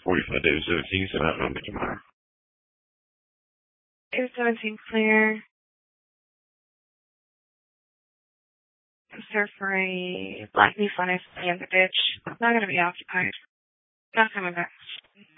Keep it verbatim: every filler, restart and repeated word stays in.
forty-five days seventeen, so that will be tomorrow. Eight seventeen clear. Sir for a black V five in the ditch. Not going to be occupied. Not coming back.